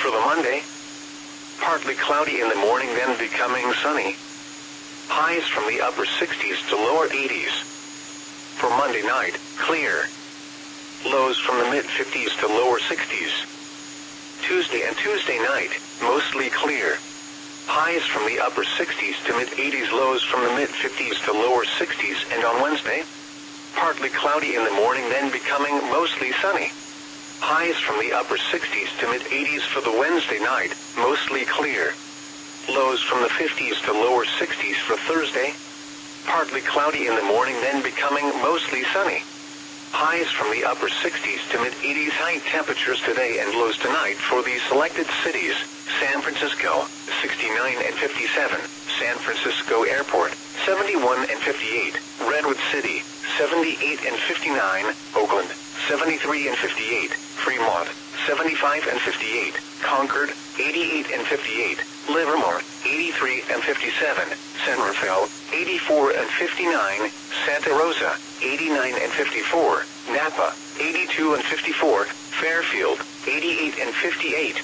For the Monday, partly cloudy in the morning, then becoming sunny. Highs from the upper 60s to lower 80s. For Monday night, clear. Lows from the mid-50s to lower 60s. Tuesday and Tuesday night, mostly clear. Highs from the upper 60s to mid-80s, lows from the mid-50s to lower 60s, and on Wednesday, partly cloudy in the morning, then becoming mostly sunny. Highs from the upper 60s to mid-80s for the Wednesday night, mostly clear. Lows from the 50s to lower 60s for Thursday, partly cloudy in the morning, then becoming mostly sunny. Highs from the upper 60s to mid-80s, high temperatures today and lows tonight for the selected cities: San Francisco, 69 and 57, San Francisco Airport, 71 and 58, Redwood City, 78 and 59, Oakland, 73 and 58, Fremont, 75 and 58, Concord, 88 and 58, Livermore, 83 and 57, San Rafael, 84 and 59, Santa Rosa, 89 and 54, Napa, 82 and 54, Fairfield, 88 and 58.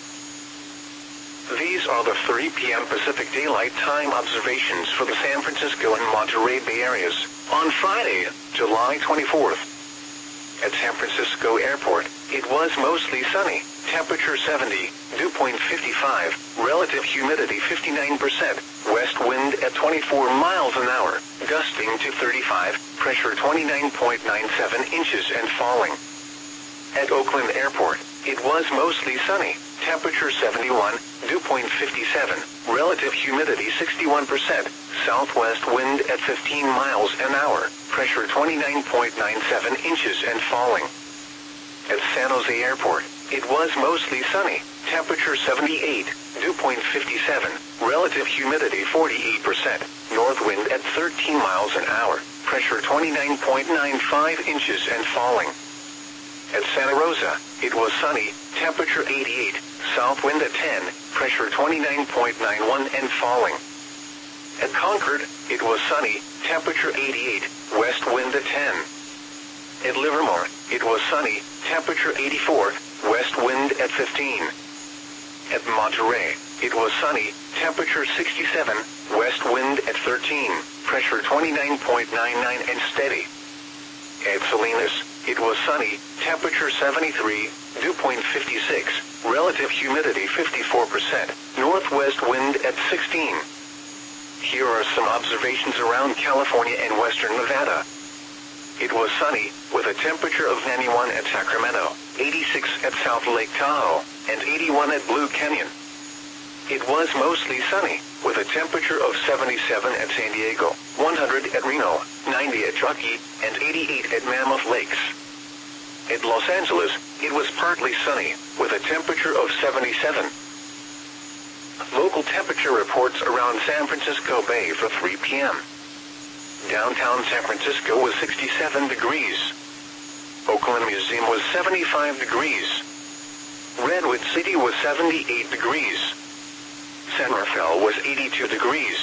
These are the 3 p.m. Pacific Daylight Time observations for the San Francisco and Monterey Bay areas on Friday, July 24th. At San Francisco Airport, it was mostly sunny, temperature 70, dew point 55, relative humidity 59%, west wind at 24 miles an hour, gusting to 35, pressure 29.97 inches and falling. At Oakland Airport, it was mostly sunny, temperature 71, dew point 57, relative humidity 61%, southwest wind at 15 miles an hour, pressure 29.97 inches and falling. At San Jose Airport, it was mostly sunny, temperature 78, dew point 57, relative humidity 48%, north wind at 13 miles an hour, pressure 29.95 inches and falling. At Santa Rosa, it was sunny, temperature 88, south wind at 10, pressure 29.91 and falling. At Concord, it was sunny, temperature 88, west wind at 10. At Livermore, it was sunny, temperature 84, west wind at 15. At Monterey, it was sunny, temperature 67, west wind at 13, pressure 29.99 and steady. At Salinas, it was sunny, temperature 73, dew point 56, relative humidity 54%, northwest wind at 16. Here are some observations around California and western Nevada. It was sunny, with a temperature of 91 at Sacramento, 86 at South Lake Tahoe, and 81 at Blue Canyon. It was mostly sunny, with a temperature of 77 at San Diego, 100 at Reno, 90 at Truckee, and 88 at Mammoth Lakes. At Los Angeles, it was partly sunny, with a temperature of 77. Local temperature reports around San Francisco Bay for 3 p.m. Downtown San Francisco was 67 degrees. Oakland Museum was 75 degrees. Redwood City was 78 degrees. San Rafael was 82 degrees.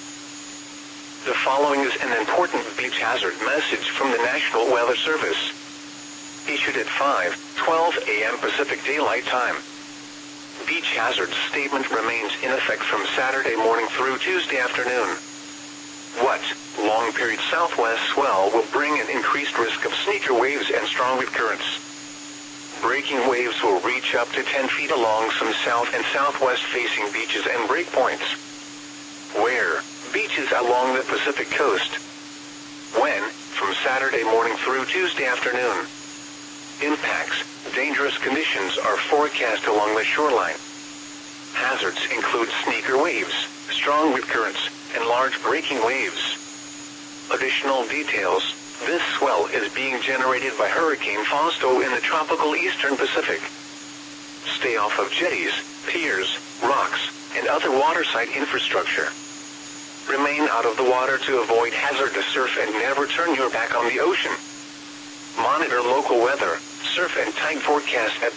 The following is an important beach hazard message from the National Weather Service. Issued at 5:12 a.m. Pacific Daylight Time. Beach hazard statement remains in effect from Saturday morning through Tuesday afternoon. What? Long period southwest swell will bring an increased risk of sneaker waves and strong wind currents. Breaking waves will reach up to 10 feet along some south and southwest facing beaches and breakpoints. Where? Beaches along the Pacific coast. When? From Saturday morning through Tuesday afternoon. Impacts. Dangerous conditions are forecast along the shoreline. Hazards include sneaker waves, strong wind currents, and large breaking waves. Additional details. This swell is being generated by Hurricane Fausto in the tropical eastern Pacific. Stay off of jetties, piers, rocks, and other waterside infrastructure. Remain out of the water to avoid hazardous surf and never turn your back on the ocean. Monitor local weather, surf and tide forecast at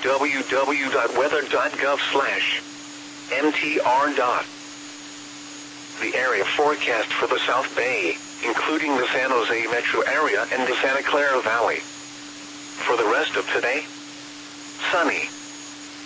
www.weather.gov/mtr. The area forecast for the South Bay, including the San Jose metro area and the Santa Clara Valley. For the rest of today, sunny.